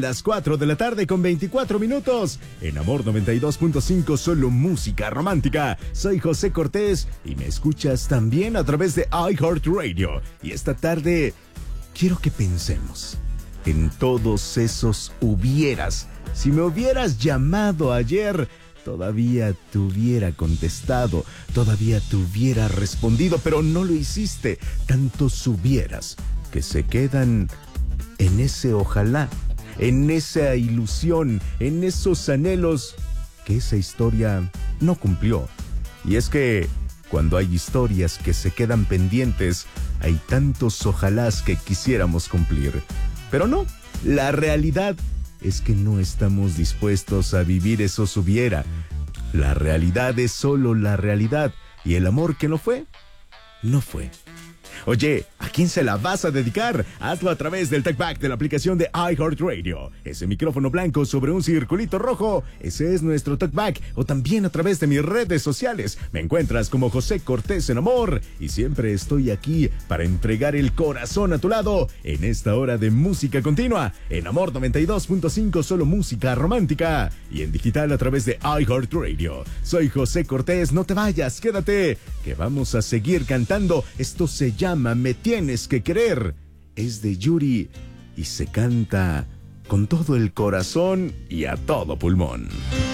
Las 4 de la tarde con 24 minutos. En Amor 92.5, solo música romántica. Soy José Cortés y me escuchas también a través de iHeartRadio. Y esta tarde quiero que pensemos en todos esos hubieras. Si me hubieras llamado ayer, todavía te hubiera contestado, todavía te hubiera respondido, pero no lo hiciste. Tantos hubieras que se quedan en ese ojalá, en esa ilusión, en esos anhelos que esa historia no cumplió. Y es que cuando hay historias que se quedan pendientes, hay tantos ojalás que quisiéramos cumplir. Pero no, la realidad es que no estamos dispuestos a vivir esos hubiera. La realidad es solo la realidad, y el amor que no fue, no fue. Oye, ¿a quién se la vas a dedicar? Hazlo a través del TalkBack de la aplicación de iHeartRadio. Ese micrófono blanco sobre un circulito rojo, ese es nuestro TalkBack. O también a través de mis redes sociales. Me encuentras como José Cortés en Amor. Y siempre estoy aquí para entregar el corazón a tu lado en esta hora de música continua. En Amor 92.5, solo música romántica. Y en digital a través de iHeartRadio. Soy José Cortés, no te vayas, quédate, que vamos a seguir cantando. Esto se llama Me Tienes que Querer. Es de Yuri y se canta con todo el corazón y a todo pulmón.